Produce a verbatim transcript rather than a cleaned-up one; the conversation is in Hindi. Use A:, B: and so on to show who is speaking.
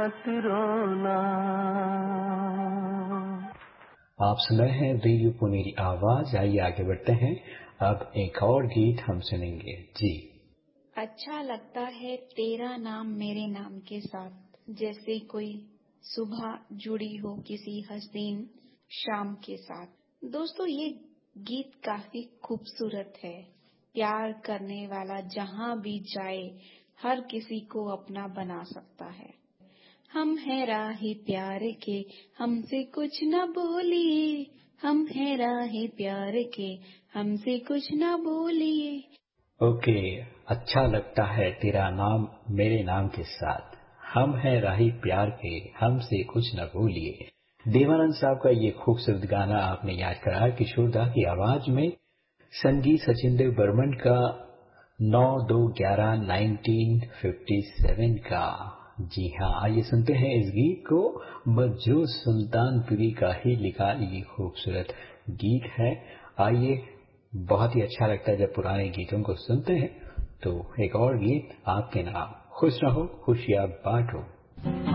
A: मत रोना।
B: आप सुन रहे हैं रेडियो पुनेरी आवाज। आइए आगे बढ़ते हैं। अब एक और गीत हम सुनेंगे जी।
C: अच्छा लगता है तेरा नाम मेरे नाम के साथ, जैसे कोई सुबह जुड़ी हो किसी हसीन शाम के साथ। दोस्तों, ये गीत काफी खूबसूरत है। प्यार करने वाला जहाँ भी जाए हर किसी को अपना बना सकता है। हम हैं राही प्यार के, हमसे कुछ न बोलिए। हम हैं राही प्यार के, हमसे कुछ न बोलिए।
B: ओके, अच्छा लगता है तेरा नाम मेरे नाम के साथ, हम हैं राही प्यार के, हमसे कुछ न भूलिए। देवानंद साहब का ये खूबसूरत गाना आपने याद कराया किशोरदा की आवाज में। संगीत सचिंदर बर्मन का नौ दो ग्यारह नाइनटीन फिफ्टी सेवन का। जी हाँ, आइए सुनते हैं इस गीत को। मज्जू सुल्तानपुरी का ही लिखा ये खूबसूरत गीत है। आइए, बहुत ही अच्छा लगता है जब पुराने गीतों को सुनते हैं। तो एक और गीत आपके नाम। खुश रहो खुशियाँ बांटो।